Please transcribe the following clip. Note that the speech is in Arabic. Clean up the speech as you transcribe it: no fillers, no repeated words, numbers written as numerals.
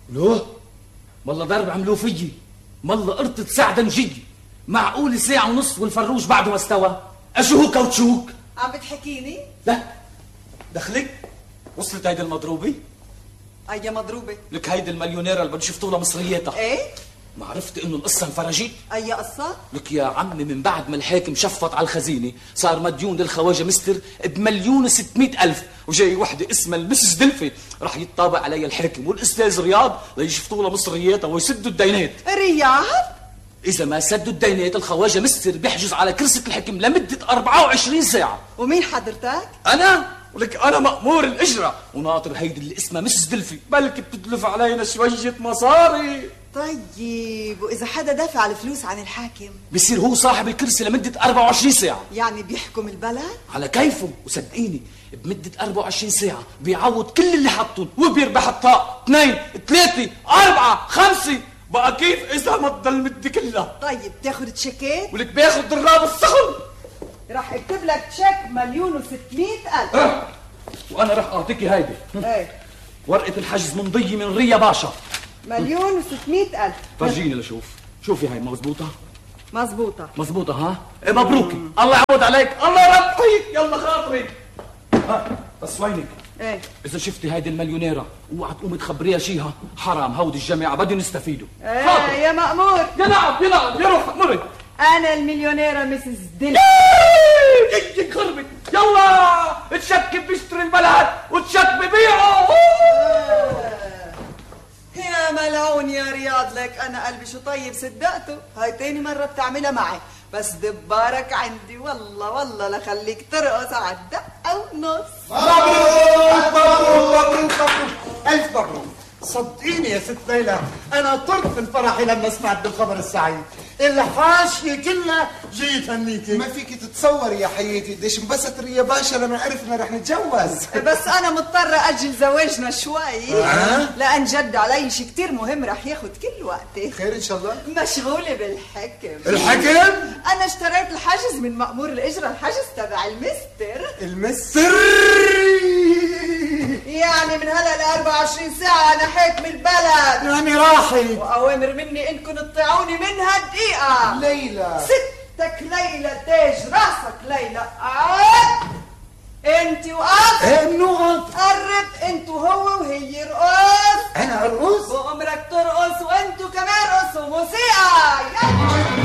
لو والله ضرب عملوه فيي، والله قرطة ساعة نجي. معقول ساعة ونص والفروج بعده ما استوى؟ أشو هو كاوتشوك؟ عم بتحكيني؟ لا دخلك. وصلت هيدي المضروبة؟ أي مضروبة؟ لك هيدي المليونيرة اللي بدي شفتوا لها مصرياتها. ايه؟ ما عرفت انه القصة انفرجت؟ أي قصة؟ لك يا عمي من بعد ما الحاكم شفط على الخزينة صار مديون للخواجة مستر ب1,600,000، وجاي وحدة اسمها المسز دلفي راح يتطابق علي الحاكم والأستاذ رياض ليشفتوا لها مصرياتها ويسدوا الدينات. رياض؟ إذا ما سدوا الدينات الخواجة مستر بيحجز على كرسي الحكم لمدة 24 ساعة. ومين حضرتك؟ أنا؟ ولك أنا مأمور الإجرة وناطر هيدي اللي اسمها مسز دلفي، بلكي بتدلف علينا شوية مصاري. طيب وإذا حدا دفع الفلوس عن الحاكم؟ بصير هو صاحب الكرسي لمدة 24 ساعة. يعني بيحكم البلد؟ على كيفه، وصدقيني بمدة 24 ساعة بيعوض كل اللي حطهم وبيربح الطاق 2 3 4 5. بقى كيف إذا ما تضل مدي كلها؟ طيب تاخد تشيكات؟ ولك باخد دراب الصخر. راح اكتب لك تشيك 1,600,000. وأنا راح أعطيكي هيدي. ايه ورقة الحجز ممضية من ريا باشا. 1,600,000. فرجيني لشوف. شوفي هاي مزبوطة؟ مزبوطة. مزبوطة ها؟ إيه مبروكي. الله يعود عليك، الله يربحك، يلا خاطري. بس وينك؟ ايه إذا شفتي هيدي المليونيرة اوعى تقومي تخبريها شيها، حرام هودي الجامعة بدهم يستفيدوا. ايه يا مأمور. يا نعم يا نعم يا روح مري. أنا المليونيرة مسز دلفي. يجي خربت، يلا تشكي بيشتري البلد وتشك ببيعه. يا ملعون يا رياض، لك أنا قلبي شو طيب صدقته. هاي تاني مرة بتعملها معي، بس دبارك عندي والله والله لخليك ترقص على الدقة ونص. مبروك مبروك مبروك مبروك، ألف مبروك. صدقيني يا ست ليلى أنا طرت في الفرح لما سمعت بالخبر السعيد. الحاشية كلها جيت هنيكي. ما فيك تتصوري يا حياتي قديش انبسط ريا باشا لما عرفنا رح نتجوز. بس أنا مضطرة أجل زواجنا شوي لأن جد علي شي كتير مهم رح ياخد كل وقتي. خير إن شاء الله. مشغولة بالحكم. الحكم؟ أنا اشتريت الحجز من مأمور الإجرة، الحجز تبع المستر. المستر؟ يعني من هلا ل 24 ساعة أنا حاكم البلد. يعني راحي. وأوامر مني إنكم تطيعوني منها دقيقة. ليلى ستك ليلى تاج راسك ليلى. انت وقف. ايه منوقف؟ قرب انت وهو وهي رقص. انا ارقص؟ وعمرك ترقص وانتوا كمان رقصوا موسيقى. يلا